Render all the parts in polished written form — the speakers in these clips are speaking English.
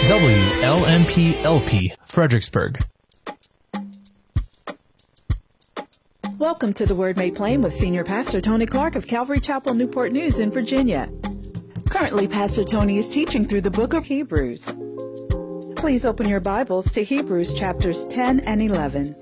WLMP-LP, Fredericksburg. Welcome to The Word Made Plain with Senior Pastor Tony Clark of Calvary Chapel, Newport News in Virginia. Currently, Pastor Tony is teaching through the book of Hebrews. Please open your Bibles to Hebrews chapters 10 and 11.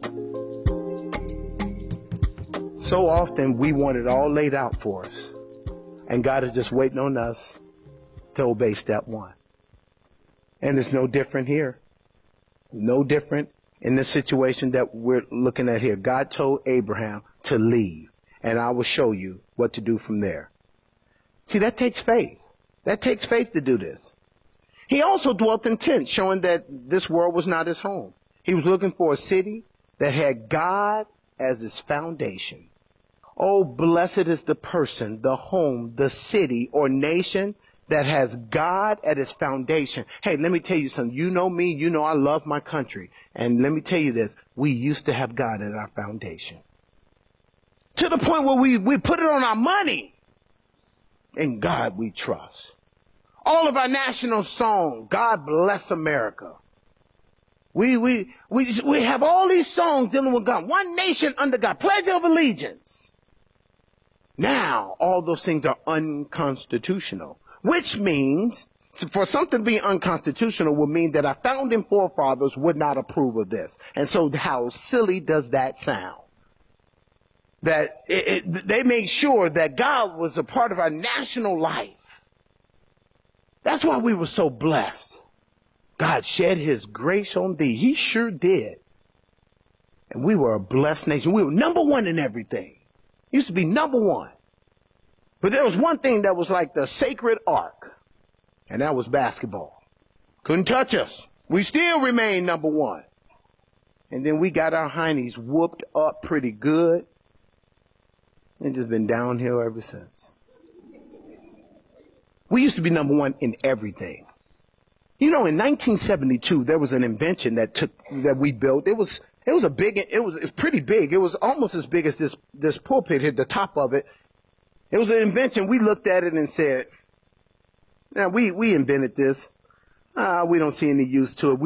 So often we want it all laid out for us, and God is just waiting on us to obey step one. And it's no different here. No different in the situation that we're looking at here. God told Abraham to leave, and I will show you what to do from there. See, that takes faith. That takes faith to do this. He also dwelt in tents, showing that this world was not his home. He was looking for a city that had God as its foundation. Oh, blessed is the person, the home, the city, or nation that has God at its foundation. Hey, let me tell you something. You know me. You know I love my country. And let me tell you this. We used to have God at our foundation. To the point where we put it on our money. In God we trust. All of our national song, God Bless America. We have all these songs dealing with God. One nation under God. Pledge of Allegiance. Now, all those things are unconstitutional, which means for something to be unconstitutional would mean that our founding forefathers would not approve of this. And so how silly does that sound? That they made sure that God was a part of our national life. That's why we were so blessed. God shed his grace on thee. He sure did. And we were a blessed nation. We were number one in everything. Used to be number one. But there was one thing that was like the sacred ark, and that was basketball. Couldn't touch us. We still remain number one. And then we got our heinies whooped up pretty good, and just been downhill ever since. We used to be number one in everything. You know, in 1972, there was an invention that we built. It was pretty big. It was almost as big as this pulpit here, the top of it. It was an invention. We looked at it and said, "Now we invented this. We don't see any use to it.